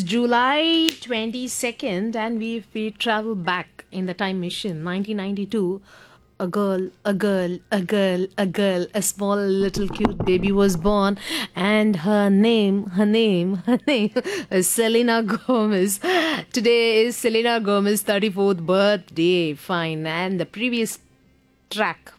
July 22nd, and we travel back in the time machine, 1992. A small little cute baby was born, and her name is Selena Gomez. Today is Selena Gomez's 34th birthday. Fine, and the previous track